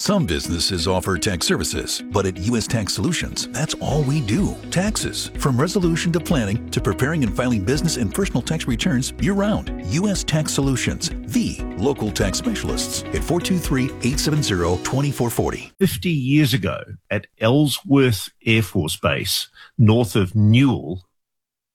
Some businesses offer tax services, but at U.S. Tax Solutions, that's all we do. Taxes. From resolution to planning to preparing and filing business and personal tax returns year-round. U.S. Tax Solutions, the local tax specialists at 423-870-2440. 50 years ago at Ellsworth Air Force Base, north of Newell